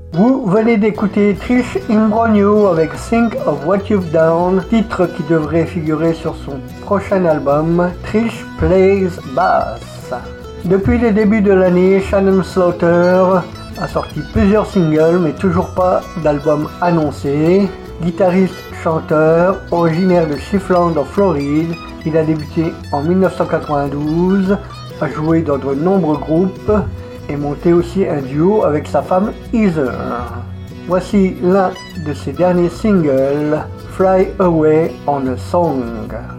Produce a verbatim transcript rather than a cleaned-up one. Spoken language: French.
Vous venez d'écouter Trish Imbrogno avec Think of What You've Done, titre qui devrait figurer sur son prochain album Trish Plays Bass. Depuis le début de l'année, Shannon Slaughter a sorti plusieurs singles mais toujours pas d'album annoncé. Guitariste-chanteur, originaire de Chiefland en Floride, il a débuté en dix-neuf cent quatre-vingt-douze, a joué dans de nombreux groupes et monté aussi un duo avec sa femme Heather. Voici l'un de ses derniers singles, Fly Away on a Song.